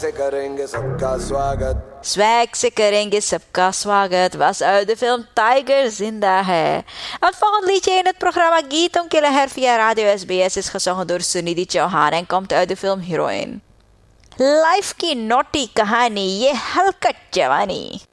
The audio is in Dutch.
से करेंगे सबका स्वागत. Swag se karenge sabka swagat was uit de film Tiger Zinda hai. Het volgende liedje in het programma Geeton ke Leher via Radio SBS is gezongen door Sunidhi Chauhan en komt uit de film Heroine. Life की नोटी कहानी ये हलकट जवानी.